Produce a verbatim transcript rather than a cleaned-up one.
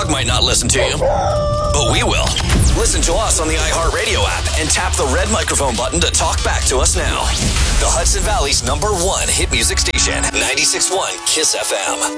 might not listen to you, but we will. Listen to us on the iHeartRadio app and tap the red microphone button to talk back to us now. The Hudson Valley's number one hit music station, ninety-six point one KISS F M.